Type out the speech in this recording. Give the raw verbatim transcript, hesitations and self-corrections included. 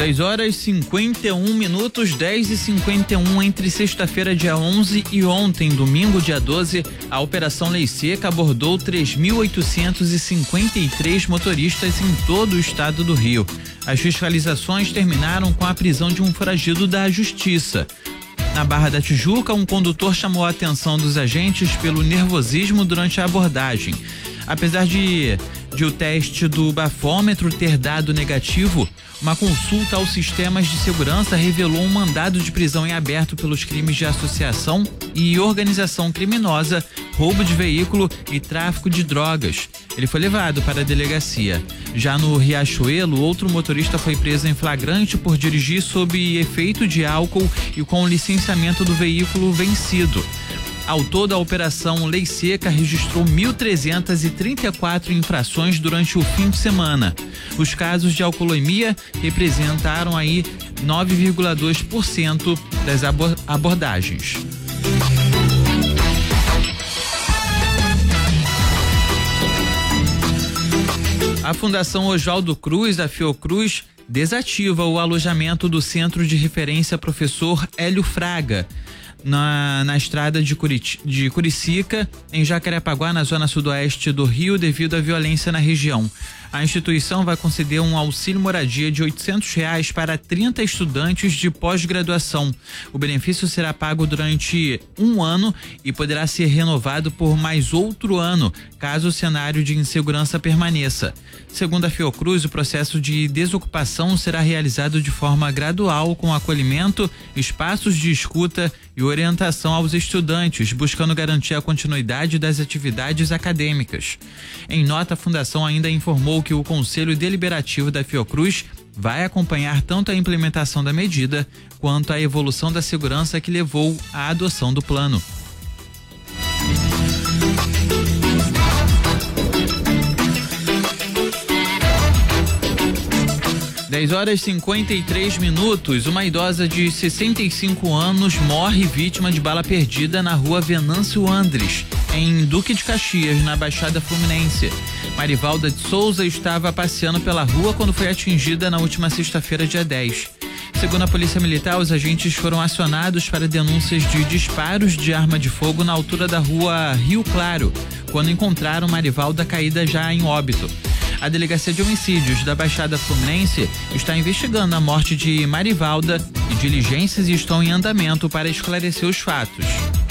dez horas e cinquenta e um minutos, dez e cinquenta e um, entre sexta-feira, dia onze, e ontem, domingo, dia doze, a Operação Lei Seca abordou três mil oitocentos e cinquenta e três motoristas em todo o estado do Rio. As fiscalizações terminaram com a prisão de um foragido da Justiça. Na Barra da Tijuca, um condutor chamou a atenção dos agentes pelo nervosismo durante a abordagem. Apesar de, de o teste do bafômetro ter dado negativo, uma consulta aos sistemas de segurança revelou um mandado de prisão em aberto pelos crimes de associação e organização criminosa, roubo de veículo e tráfico de drogas. Ele foi levado para a delegacia. Já no Riachuelo, outro motorista foi preso em flagrante por dirigir sob efeito de álcool e com o licenciamento do veículo vencido. Ao todo, a Operação Lei Seca registrou mil trezentas e trinta e quatro infrações durante o fim de semana. Os casos de alcoolemia representaram aí nove vírgula dois por cento das abordagens. A Fundação Oswaldo Cruz, a Fiocruz, desativa o alojamento do Centro de Referência Professor Hélio Fraga, Na, na estrada de, Curit, de Curicica, em Jacarepaguá, na zona sudoeste do Rio, devido à violência na região. A instituição vai conceder um auxílio moradia de oitocentos reais para trinta estudantes de pós-graduação. O benefício será pago durante um ano e poderá ser renovado por mais outro ano, caso o cenário de insegurança permaneça. Segundo a Fiocruz, o processo de desocupação será realizado de forma gradual, com acolhimento, espaços de escuta e orientação aos estudantes, buscando garantir a continuidade das atividades acadêmicas. Em nota, a Fundação ainda informou que o Conselho Deliberativo da Fiocruz vai acompanhar tanto a implementação da medida quanto a evolução da segurança que levou à adoção do plano. dez horas e cinquenta e três minutos, uma idosa de sessenta e cinco anos morre vítima de bala perdida na rua Venâncio Andres, em Duque de Caxias, na Baixada Fluminense. Marivalda de Souza estava passeando pela rua quando foi atingida na última sexta-feira, dia dez. Segundo a Polícia Militar, os agentes foram acionados para denúncias de disparos de arma de fogo na altura da rua Rio Claro, quando encontraram Marivalda caída já em óbito. A Delegacia de Homicídios da Baixada Fluminense está investigando a morte de Marivalda e diligências estão em andamento para esclarecer os fatos.